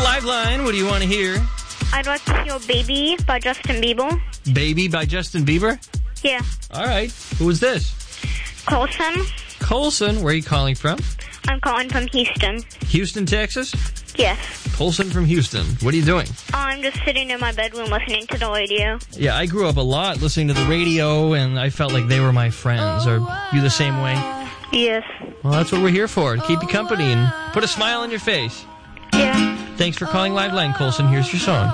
Liveline, what do you want to hear? I'd like to hear Baby by Justin Bieber. Baby by Justin Bieber? Yeah. All right. Who is this? Colson. Colson, where are you calling from? I'm calling from Houston. Houston, Texas? Yes. Colson from Houston. What are you doing? I'm just sitting in my bedroom listening to the radio. Yeah, I grew up a lot listening to the radio, and I felt like they were my friends. Are you the same way? Yes. Well, that's what we're here for, to keep you company and put a smile on your face. Yeah. Thanks for calling Liveline, Colson. Here's your song.